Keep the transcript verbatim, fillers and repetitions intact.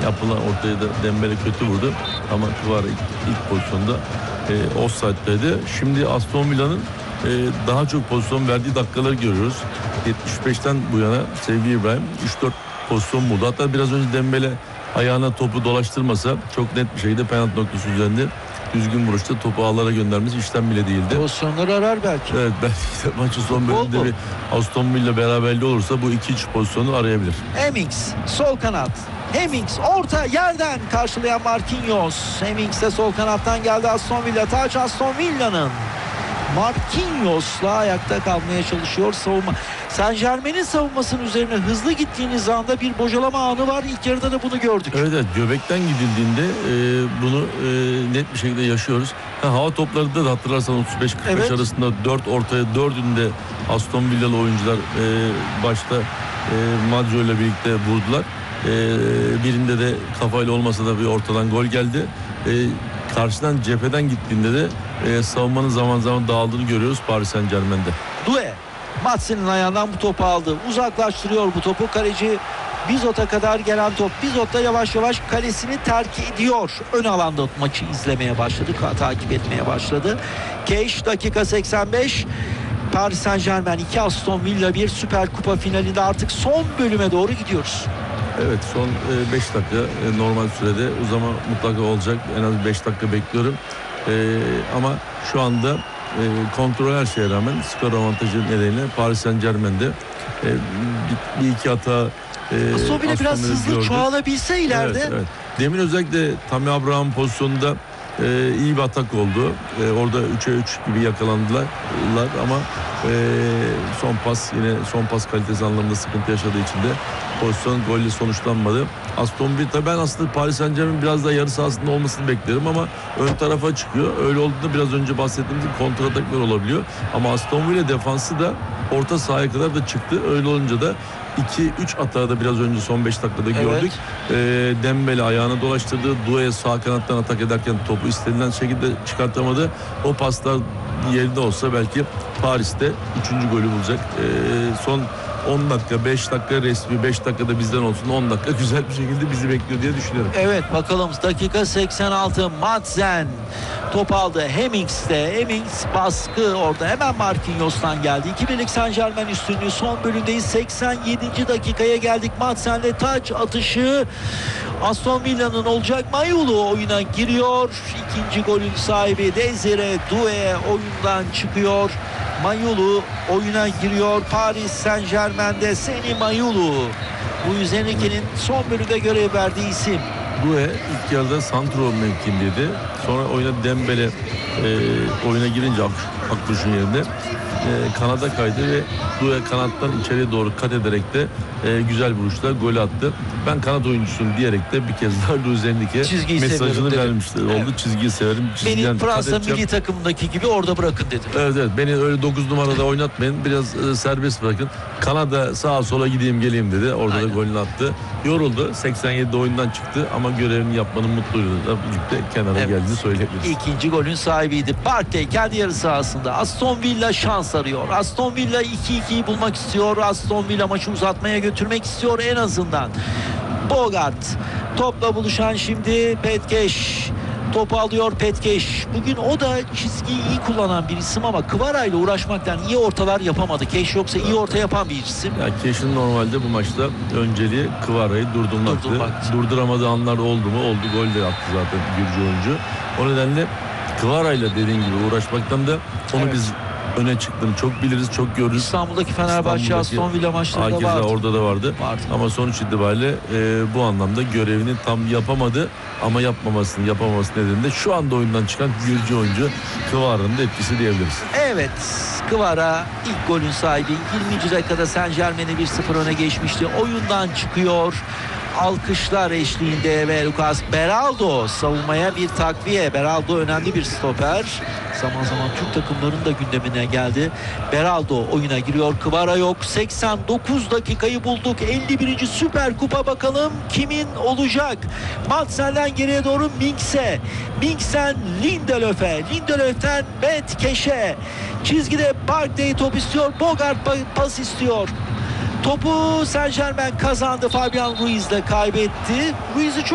yapılan ortaya da Dembele kötü vurdu. Ama Kvara ilk, ilk pozisyonda e, offside'daydı. Şimdi Aston Villa'nın e, daha çok pozisyon verdiği dakikaları görüyoruz. yetmiş beşten bu yana sevgili İbrahim üç dört pozisyon buldu. Hatta biraz önce Dembele ayağına topu dolaştırmasa çok net bir şekilde penaltı noktası üzerinde düzgün vuruşta topu ağlara göndermesi işten bile değildi. Pozisyonları arar belki. Evet, belki de maçın son bölümünde bir Aston Villa beraberliği olursa bu iki üç pozisyonu arayabilir. Hemmings sol kanat. Hemmings orta yerden karşılayan Marquinhos. Hemmings de sol kanattan geldi Aston Villa. Taç Aston Villa'nın. Marquinhos'la ayakta kalmaya çalışıyor savunma. Saint-Germain'in savunmasının üzerine hızlı gittiğiniz anda bir bocalama anı var. İlk yarıda da bunu gördük. Evet, evet, göbekten gidildiğinde e, bunu e, net bir şekilde yaşıyoruz. Ha, hava toplarında da hatırlarsan otuz beş kırk beş evet. arasında dört ortaya dördünde Aston Villalı oyuncular e, başta e, Maggio ile birlikte vurdular. E, birinde de kafayla olmasa da bir ortadan gol geldi. E, karşıdan cepheden gittiğinde de e, savunmanın zaman zaman dağıldığını görüyoruz Paris Saint-Germain'de. Doué, Matsen'in ayağından bu topu aldı. Uzaklaştırıyor bu topu. Kaleci Bizot'a kadar gelen top. Bizot da yavaş yavaş kalesini terk ediyor. Ön alanda maçı izlemeye başladı. Takip etmeye başladı. Keş dakika seksen beş. Paris Saint-Germain iki Aston Villa bir Süper Kupa finalinde artık son bölüme doğru gidiyoruz. Evet, son beş dakika e, normal sürede uzama mutlaka olacak. En az beş dakika bekliyorum. E, ama şu anda e, kontrol her şeye rağmen skor avantajı nedeniyle Paris Saint-Germain'de e, bir, bir iki hata e, Aston Villa biraz hızlı gördük. Çoğalabilse ileride. Evet, evet. Demin özellikle Tammy Abraham pozisyonunda e, iyi bir atak oldu. E, orada üçe üç gibi yakalandılar ama e, son pas yine son pas kalitesi anlamında sıkıntı yaşadığı için de pozisyon golle sonuçlanmadı. Aston Villa, ben aslında Paris Saint-Germain biraz daha yarı sahasında olmasını beklerim ama ön tarafa çıkıyor. Öyle olduğunda biraz önce bahsettiğimiz gibi kontrataklar olabiliyor. Ama Aston Villa defansı da orta sahaya kadar da çıktı. Öyle olunca da iki üç atağı da biraz önce son beş dakikada gördük. Evet. E, Dembele ayağına dolaştırdı. Doué sağ kanattan atak ederken topu istenilen şekilde çıkartamadı. O paslar yerinde olsa belki Paris'te üçüncü golü bulacak. E, son on dakika, beş dakika resmi, beş dakikada bizden olsun, on dakika güzel bir şekilde bizi bekliyor diye düşünüyorum. Evet, bakalım dakika seksen altı. Madsen top aldı Hemmings'te. Hemmings baskı orada hemen Marquinhos'tan geldi. iki birlik Saint-Germain üstünlüğü son bölümdeyiz. seksen yedinci dakikaya geldik. Madsen'le taç atışı Aston Villa'nın olacak. Mayulu oyuna giriyor. İkinci golün sahibi Desire Doué oyundan çıkıyor. Mayulu oyuna giriyor. Paris Saint-Germain'de Seni Mayulu. Bu yüz iki'nin son bölümde görev verdiği isim. Doué ilk yarıda santro mevkindeydi. Sonra oyuna Dembele e, oyuna girince Akbuş'un yerinde e, kanada kaydı ve Doué kanattan içeriye doğru kat ederek de e, güzel vuruşla gol attı. Ben kanat oyuncusuyum diyerek de bir kez daha Luis Enrique mesajını vermişti. Evet. Oldu, çizgiyi severim. Beni Fransa milli takımındaki gibi orada bırakın dedim. Evet, evet, beni öyle dokuz numarada oynatmayın. Biraz e, serbest bırakın. Kanada sağa sola gideyim geleyim dedi. Orada Aynen. da golünü attı. Yoruldu. seksen yedide oyundan çıktı ama görevini yapmanın mutluydu. Birlikte kenara evet. geldiğini söyleyebiliriz. İkinci golün sahibiydi. Partey kendi yarı sahasında. Aston Villa şans arıyor. Aston Villa iki iki'yi bulmak istiyor. Aston Villa maçı uzatmaya götürmek istiyor en azından. Bogart topla buluşan şimdi Petkeş. Topu alıyor Petkeş. Bugün o da çizgiyi iyi kullanan bir isim ama Kvara ile uğraşmaktan iyi ortalar yapamadı. Keş yoksa iyi orta yapan bir isim. Ya Keş'in normalde bu maçta önceliği Kvara'yı durdurmaktı. Durdurmaktı. Durduramadığı anlar oldu mu? Oldu. Gol de attı zaten Gürcü oyuncu. O nedenle Kvara ile dediğin gibi uğraşmaktan da onu evet. biz öne çıktığını çok biliriz, çok görürüz. İstanbul'daki Fenerbahçe Aston Villa maçlarında vardı. Orada da vardı. vardı. Ama sonuç itibariyle e, bu anlamda görevini tam yapamadı. Ama yapmamasını, yapamaması nedeniyle şu anda oyundan çıkan Gürcü oyuncu Kvara'nın da etkisi diyebiliriz. Evet, Kvara ilk golün sahibi. yirminci dakikada Saint-Germain'e bir sıfır öne geçmişti. Oyundan çıkıyor. Alkışlar eşliğinde ve Lucas Beraldo savunmaya bir takviye. Beraldo önemli bir stoper. Zaman zaman Türk takımlarının da gündemine geldi. Beraldo oyuna giriyor. Kvara yok. seksen dokuz dakikayı bulduk. elli birinci Süper Kupa bakalım kimin olacak? Madsen'den geriye doğru Minks'e. Minks'ten Lindelöf'e. Lindelöf'ten Betkeş'e. Çizgide Barkley top istiyor. Bogart pas istiyor. Topu Saint-Germain kazandı. Fabian Ruiz'le kaybetti. Ruiz'i çok